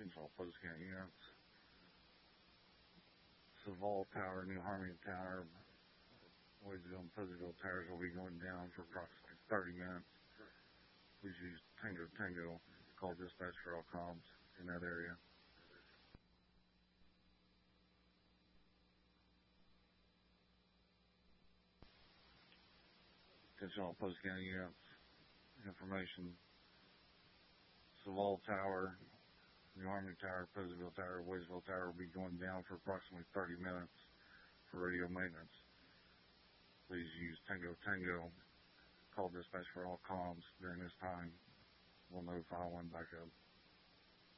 Central Post County units. Saval Tower, New Harmony Tower, Waysville and Pleasantville towers will be going down for approximately 30 minutes. Please use Tango Tango. Call dispatch for all comms in that area. Attention all Post County units. Information. Saval Tower, New Harmony Tower, Pleasantville Tower, Waysville Tower will be going down for approximately 30 minutes for radio maintenance. Please use Tango Tango. Call dispatch for all comms during this time. We'll notify one backup.